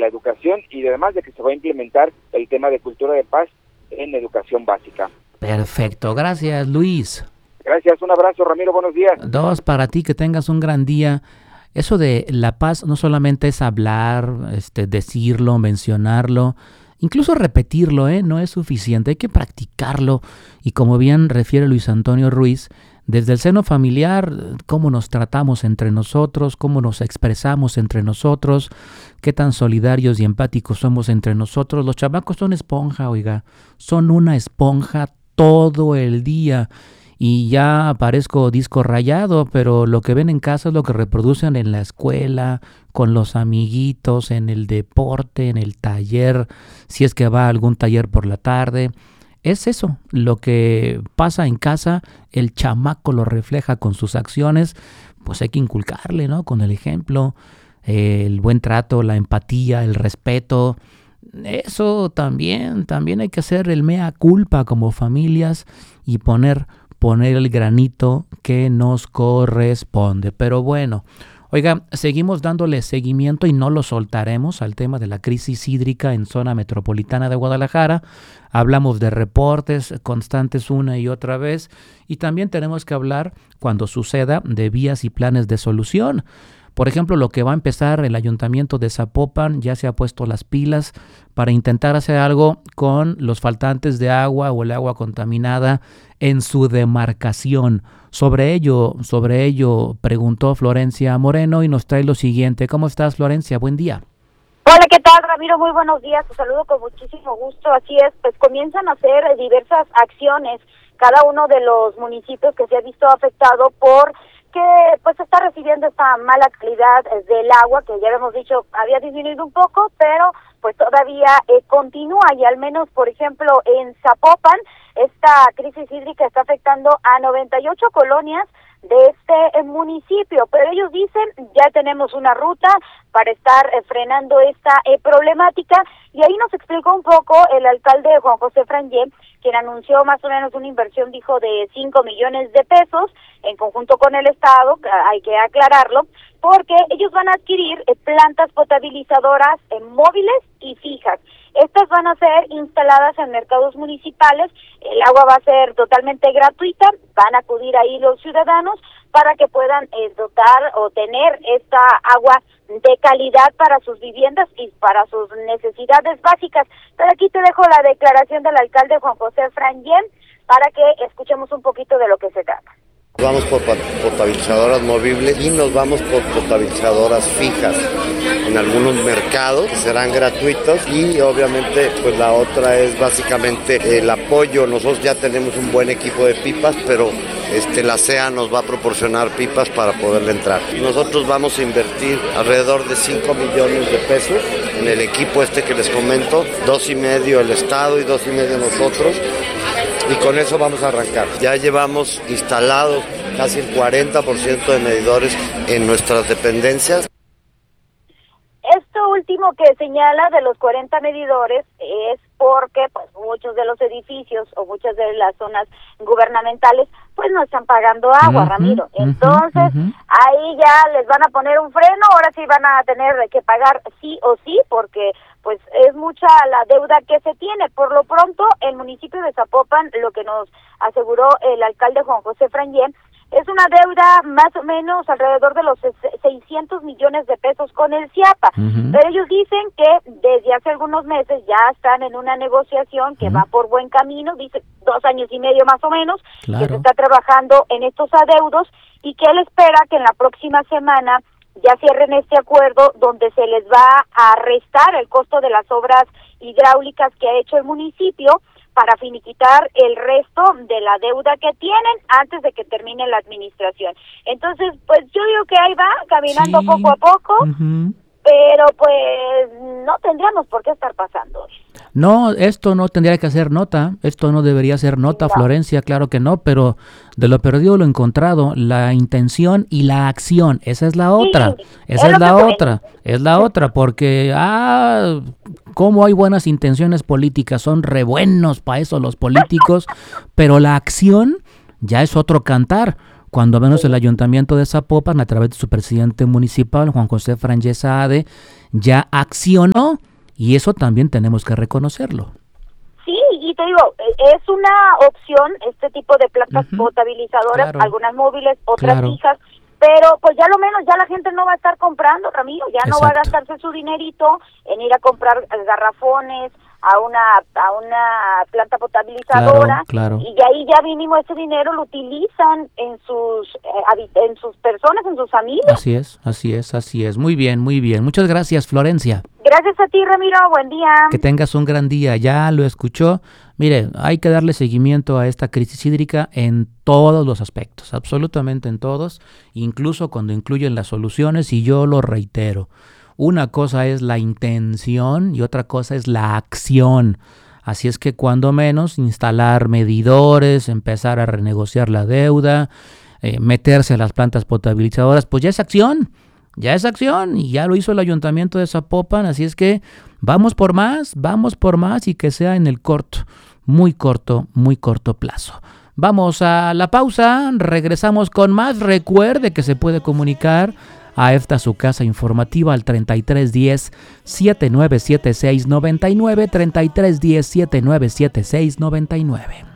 la educación y además de que se va a implementar el tema de cultura de paz en educación básica. Perfecto, gracias Luis. Gracias, un abrazo Ramiro, buenos días. Dos para ti, que tengas un gran día. Eso de la paz no solamente es hablar, decirlo, mencionarlo, incluso repetirlo, no es suficiente, hay que practicarlo. Y como bien refiere Luis Antonio Ruiz, desde el seno familiar, cómo nos tratamos entre nosotros, cómo nos expresamos entre nosotros, qué tan solidarios y empáticos somos entre nosotros. Los chamacos son esponja, oiga, son una esponja todo el día. Y ya parezco disco rayado, pero lo que ven en casa es lo que reproducen en la escuela, con los amiguitos, en el deporte, en el taller, si es que va a algún taller por la tarde. Es eso, lo que pasa en casa, el chamaco lo refleja con sus acciones, pues hay que inculcarle, ¿no? Con el ejemplo, el buen trato, la empatía, el respeto. Eso también hay que hacer el mea culpa como familias y poner el granito que nos corresponde. Pero bueno, oiga, seguimos dándole seguimiento y no lo soltaremos al tema de la crisis hídrica en zona metropolitana de Guadalajara. Hablamos de reportes constantes una y otra vez y también tenemos que hablar, cuando suceda, de vías y planes de solución. Por ejemplo, lo que va a empezar el Ayuntamiento de Zapopan ya se ha puesto las pilas para intentar hacer algo con los faltantes de agua o el agua contaminada en su demarcación. Sobre ello preguntó Florencia Moreno y nos trae lo siguiente. ¿Cómo estás, Florencia? Buen día. Hola, ¿qué tal, Ramiro? Muy buenos días, te saludo con muchísimo gusto. Así es, pues comienzan a hacer diversas acciones cada uno de los municipios que se ha visto afectado por que pues está recibiendo esta mala calidad del agua, que ya hemos dicho había disminuido un poco, pero pues todavía continúa, y al menos, por ejemplo, en Zapopan, esta crisis hídrica está afectando a 98 colonias de este municipio, pero ellos dicen ya tenemos una ruta para estar frenando esta problemática, y ahí nos explicó un poco el alcalde Juan José Frangé, quien anunció más o menos una inversión, dijo, de 5 millones de pesos en conjunto con el Estado, hay que aclararlo, porque ellos van a adquirir plantas potabilizadoras móviles y fijas. Estas van a ser instaladas en mercados municipales, el agua va a ser totalmente gratuita, van a acudir ahí los ciudadanos para que puedan dotar o tener esta agua de calidad para sus viviendas y para sus necesidades básicas. Pero aquí te dejo la declaración del alcalde Juan José Frangé para que escuchemos un poquito de lo que se trata. Vamos por potabilizadoras movibles y nos vamos por potabilizadoras fijas en algunos mercados que serán gratuitos, y obviamente pues la otra es básicamente el apoyo. Nosotros ya tenemos un buen equipo de pipas, pero la CEA nos va a proporcionar pipas para poderle entrar. Nosotros vamos a invertir alrededor de 5 millones de pesos en el equipo que les comento, 2.5 el Estado y 2.5 nosotros, y con eso vamos a arrancar. Ya llevamos instalados casi el 40% de medidores en nuestras dependencias. Esto último que señala de los 40 medidores es porque pues muchos de los edificios o muchas de las zonas gubernamentales pues no están pagando agua, Ramiro. Entonces, ahí ya les van a poner un freno, ahora sí van a tener que pagar sí o sí, porque pues es mucha la deuda que se tiene. Por lo pronto, el municipio de Zapopan, lo que nos aseguró el alcalde Juan José Frangé, es una deuda más o menos alrededor de los 600 millones de pesos con el CIAPA. Pero ellos dicen que desde hace algunos meses ya están en una negociación que va por buen camino, dice 2 años y medio más o menos, que se está trabajando en estos adeudos, y que él espera que en la próxima semana ya cierren este acuerdo donde se les va a restar el costo de las obras hidráulicas que ha hecho el municipio para finiquitar el resto de la deuda que tienen antes de que termine la administración. Entonces, pues yo digo que ahí va, caminando poco a poco, pero pues no tendríamos por qué estar pasando. No, esto no tendría que hacer nota, esto no debería ser nota, no. Florencia, claro que no, pero de lo perdido lo encontrado, la intención y la acción, esa es la otra, es la otra, porque, cómo hay buenas intenciones políticas, son re buenos para eso los políticos, pero la acción ya es otro cantar. cuando menos el Ayuntamiento de Zapopan, a través de su presidente municipal, Juan José Frangé Saade, ya accionó, y eso también tenemos que reconocerlo. Sí, y te digo, es una opción este tipo de plantas potabilizadoras, claro, algunas móviles, otras fijas, pero pues ya lo menos ya la gente no va a estar comprando, Ramiro, ya no va a gastarse su dinerito en ir a comprar garrafones a una planta potabilizadora, claro. Y ahí ya mínimo ese dinero lo utilizan en sus personas, en sus familias. Así es. Muy bien. Muchas gracias, Florencia. Gracias a ti, Ramiro, buen día. Que tengas un gran día, ya lo escuchó. Mire, hay que darle seguimiento a esta crisis hídrica en todos los aspectos, absolutamente en todos, incluso cuando incluyen las soluciones, y yo lo reitero. Una cosa es la intención y otra cosa es la acción. Así es que cuando menos instalar medidores, empezar a renegociar la deuda, meterse a las plantas potabilizadoras, pues ya es acción y ya lo hizo el Ayuntamiento de Zapopan. Así es que vamos por más y que sea en el muy corto plazo. Vamos a la pausa, regresamos con más. Recuerde que se puede comunicar a esta su casa informativa al 3310-797699, 3310-797699.